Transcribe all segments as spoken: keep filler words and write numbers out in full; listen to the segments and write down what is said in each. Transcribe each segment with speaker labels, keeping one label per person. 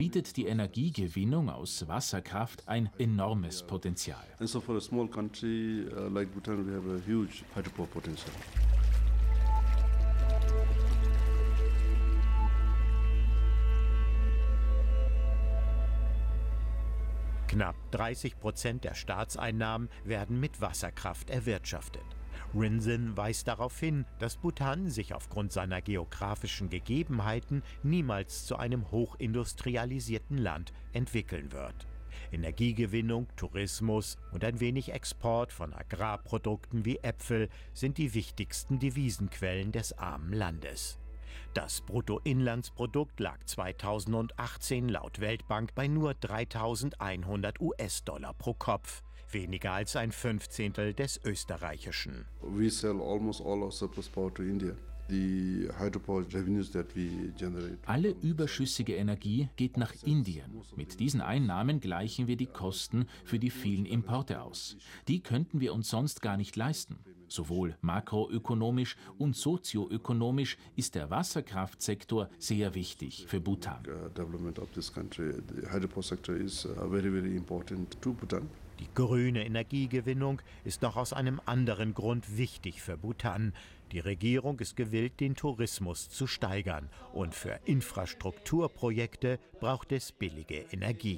Speaker 1: bietet die Energiegewinnung aus Wasserkraft ein enormes Potenzial.
Speaker 2: And so for a small country uh, like Bhutan, we have a huge hydropower potential.
Speaker 3: Knapp dreißig Prozent der Staatseinnahmen werden mit Wasserkraft erwirtschaftet. Rinzin weist darauf hin, dass Bhutan sich aufgrund seiner geografischen Gegebenheiten niemals zu einem hochindustrialisierten Land entwickeln wird. Energiegewinnung, Tourismus und ein wenig Export von Agrarprodukten wie Äpfel sind die wichtigsten Devisenquellen des armen Landes. Das Bruttoinlandsprodukt lag zweitausendachtzehn laut Weltbank bei nur dreitausendeinhundert US-Dollar pro Kopf, weniger als ein Fünfzehntel des österreichischen.
Speaker 2: We sell almost all our surplus power to India. The hydropower revenues that we generate.
Speaker 1: Alle überschüssige Energie geht nach Indien. Mit diesen Einnahmen gleichen wir die Kosten für die vielen Importe aus. Die könnten wir uns sonst gar nicht leisten. Sowohl makroökonomisch und sozioökonomisch ist der Wasserkraftsektor sehr wichtig für Bhutan.
Speaker 2: Development of this country, the hydropower sector is very, very important to Bhutan.
Speaker 3: Die grüne Energiegewinnung ist noch aus einem anderen Grund wichtig für Bhutan. Die Regierung ist gewillt, den Tourismus zu steigern. Und für Infrastrukturprojekte braucht es billige Energie.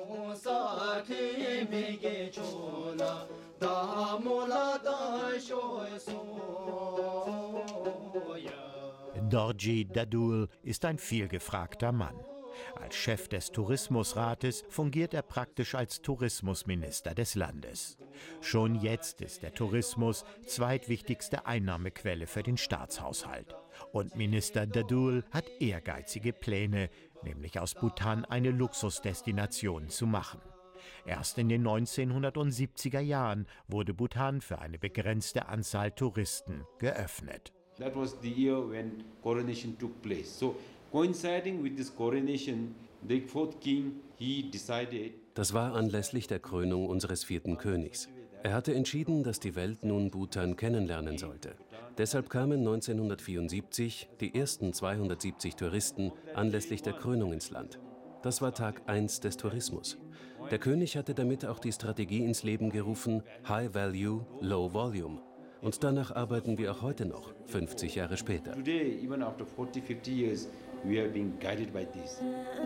Speaker 3: Dorji Dadul ist ein vielgefragter Mann. Als Chef des Tourismusrates fungiert er praktisch als Tourismusminister des Landes. Schon jetzt ist der Tourismus zweitwichtigste Einnahmequelle für den Staatshaushalt. Und Minister Dadul hat ehrgeizige Pläne, nämlich aus Bhutan eine Luxusdestination zu machen. Erst in den neunzehnhundertsiebziger Jahren wurde Bhutan für eine begrenzte Anzahl Touristen geöffnet.
Speaker 4: That was the year when coronation took place. So coinciding with this coronation, the fourth king, he decided.
Speaker 5: Das war anlässlich der Krönung unseres vierten Königs. Er hatte entschieden, dass die Welt nun Bhutan kennenlernen sollte. Deshalb kamen neunzehnhundertvierundsiebzig die ersten zweihundertsiebzig Touristen anlässlich der Krönung ins Land. Das war Tag eins des Tourismus. Der König hatte damit auch die Strategie ins Leben gerufen, High Value, Low Volume. Und danach arbeiten wir auch heute noch, fünfzig Jahre später.
Speaker 4: Today, even after forty, fifty years, we are being guided by this.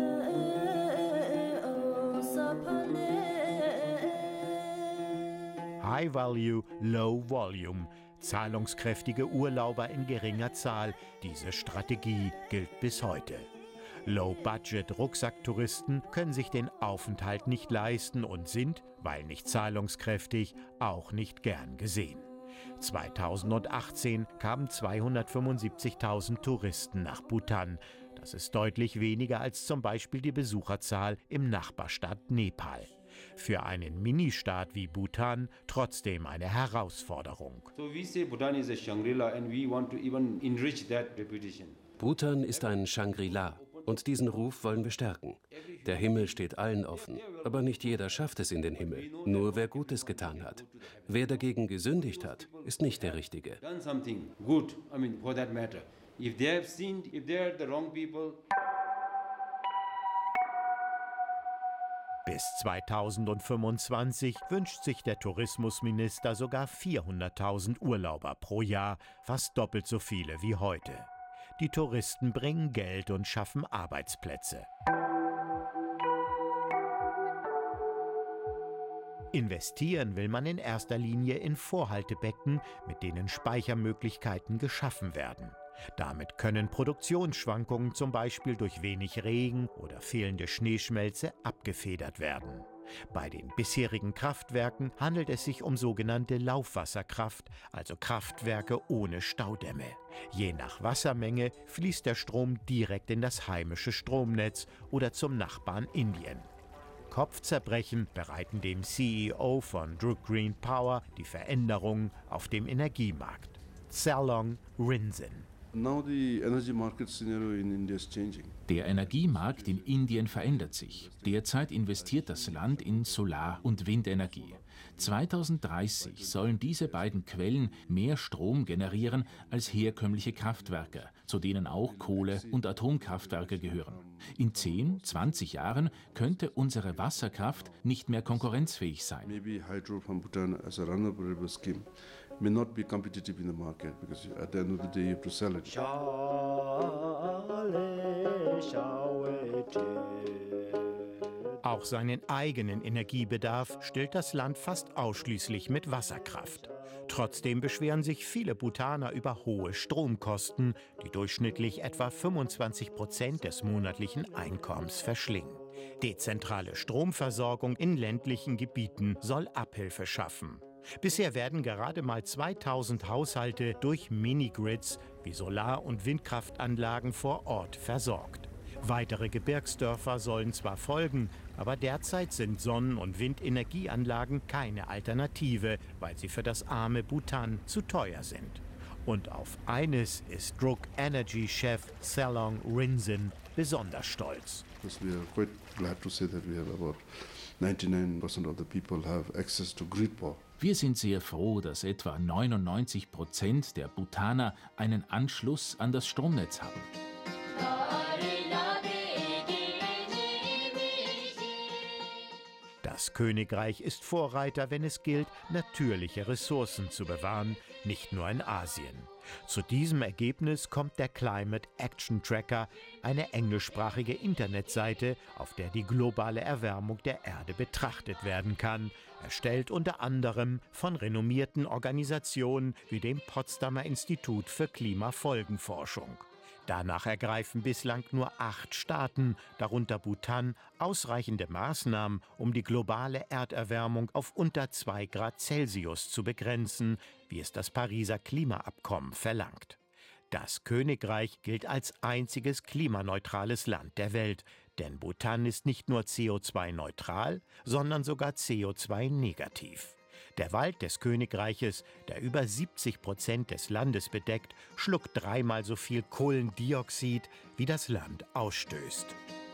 Speaker 3: High Value, Low Volume. Zahlungskräftige Urlauber in geringer Zahl. Diese Strategie gilt bis heute. Low-Budget-Rucksacktouristen können sich den Aufenthalt nicht leisten und sind, weil nicht zahlungskräftig, auch nicht gern gesehen. zweitausendachtzehn kamen zweihundertfünfundsiebzigtausend Touristen nach Bhutan. Das ist deutlich weniger als zum Beispiel die Besucherzahl im Nachbarstaat Nepal. Für einen Ministaat wie Bhutan trotzdem eine Herausforderung.
Speaker 4: So we say Bhutan is a Shangri-La and we want to even enrich that reputation.
Speaker 5: Bhutan ist ein Shangri-La und diesen Ruf wollen wir stärken. Der Himmel steht allen offen, aber nicht jeder schafft es in den Himmel, nur wer Gutes getan hat. Wer dagegen gesündigt hat, ist nicht der Richtige.
Speaker 3: Bis zweitausendfünfundzwanzig wünscht sich der Tourismusminister sogar vierhunderttausend Urlauber pro Jahr, fast doppelt so viele wie heute. Die Touristen bringen Geld und schaffen Arbeitsplätze. Investieren will man in erster Linie in Vorhaltebecken, mit denen Speichermöglichkeiten geschaffen werden. Damit können Produktionsschwankungen zum Beispiel durch wenig Regen oder fehlende Schneeschmelze abgefedert werden. Bei den bisherigen Kraftwerken handelt es sich um sogenannte Laufwasserkraft, also Kraftwerke ohne Staudämme. Je nach Wassermenge fließt der Strom direkt in das heimische Stromnetz oder zum Nachbarn Indien. Kopfzerbrechen bereiten dem C E O von Druk Green Power die Veränderungen auf dem Energiemarkt. Tserlong Rinzin.
Speaker 2: Now the energy market scenario in India is changing.
Speaker 1: Der Energiemarkt in Indien verändert sich. Derzeit investiert das Land in Solar- und Windenergie. zweitausenddreißig sollen diese beiden Quellen mehr Strom generieren als herkömmliche Kraftwerke, zu denen auch Kohle- und Atomkraftwerke gehören. In zehn, zwanzig Jahren könnte unsere Wasserkraft nicht mehr konkurrenzfähig sein.
Speaker 2: Maybe hydro from Bhutan as a renewable scheme may not be competitive in the market because at the end of the day you have to sell it.
Speaker 3: Auch seinen eigenen Energiebedarf stillt das Land fast ausschließlich mit Wasserkraft. Trotzdem beschweren sich viele Bhutaner über hohe Stromkosten, die durchschnittlich etwa fünfundzwanzig Prozent des monatlichen Einkommens verschlingen. Dezentrale Stromversorgung in ländlichen Gebieten soll Abhilfe schaffen. Bisher werden gerade mal zweitausend Haushalte durch Minigrids wie Solar- und Windkraftanlagen vor Ort versorgt. Weitere Gebirgsdörfer sollen zwar folgen, aber derzeit sind Sonnen- und Windenergieanlagen keine Alternative, weil sie für das arme Bhutan zu teuer sind. Und auf eines ist Druk Energy-Chef Salong Rinzin besonders stolz.
Speaker 2: We are quite glad to say that we have about ninety-nine percent of the people have access to grid power.
Speaker 1: Wir sind sehr froh, dass etwa neunundneunzig Prozent der Bhutaner einen Anschluss an das Stromnetz haben.
Speaker 3: Das Königreich ist Vorreiter, wenn es gilt, natürliche Ressourcen zu bewahren, nicht nur in Asien. Zu diesem Ergebnis kommt der Climate Action Tracker, eine englischsprachige Internetseite, auf der die globale Erwärmung der Erde betrachtet werden kann, erstellt unter anderem von renommierten Organisationen wie dem Potsdamer Institut für Klimafolgenforschung. Danach ergreifen bislang nur acht Staaten, darunter Bhutan, ausreichende Maßnahmen, um die globale Erderwärmung auf unter zwei Grad Celsius zu begrenzen, wie es das Pariser Klimaabkommen verlangt. Das Königreich gilt als einziges klimaneutrales Land der Welt, denn Bhutan ist nicht nur C O zwei neutral, sondern sogar C O zwei negativ. Der Wald des Königreiches, der über siebzig Prozent des Landes bedeckt, schluckt dreimal so viel Kohlendioxid, wie das Land ausstößt.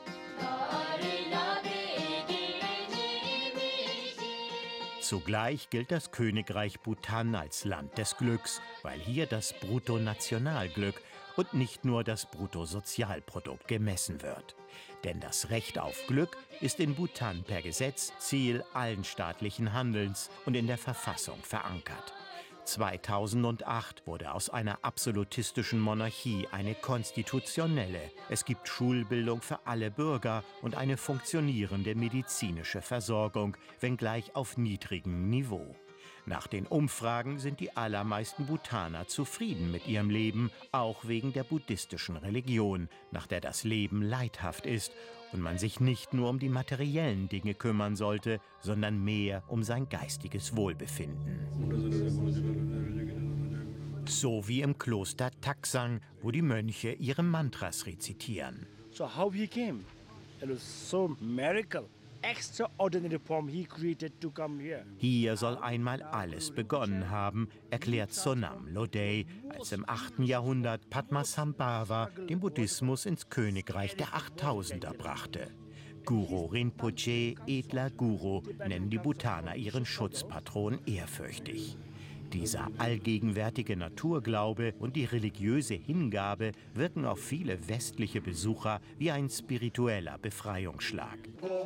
Speaker 3: Zugleich gilt das Königreich Bhutan als Land des Glücks, weil hier das Bruttonationalglück und nicht nur das Bruttosozialprodukt gemessen wird. Denn das Recht auf Glück ist in Bhutan per Gesetz Ziel allen staatlichen Handelns und in der Verfassung verankert. zweitausendacht wurde aus einer absolutistischen Monarchie eine konstitutionelle. Es gibt Schulbildung für alle Bürger und eine funktionierende medizinische Versorgung, wenngleich auf niedrigem Niveau. Nach den Umfragen sind die allermeisten Bhutaner zufrieden mit ihrem Leben, auch wegen der buddhistischen Religion, nach der das Leben leidhaft ist und man sich nicht nur um die materiellen Dinge kümmern sollte, sondern mehr um sein geistiges Wohlbefinden. So wie im Kloster Taksang, wo die Mönche ihre Mantras rezitieren.
Speaker 6: So how he came, it was so miracle. Extraordinary form he created to come here.
Speaker 3: Hier soll einmal alles begonnen haben, erklärt Sonam Lodey, als im achten Jahrhundert Padmasambhava den Buddhismus ins Königreich der Achttausender brachte. Guru Rinpoche, edler Guru, nennen die Bhutaner ihren Schutzpatron ehrfürchtig. Dieser allgegenwärtige Naturglaube und die religiöse Hingabe wirken auf viele westliche Besucher wie ein spiritueller Befreiungsschlag.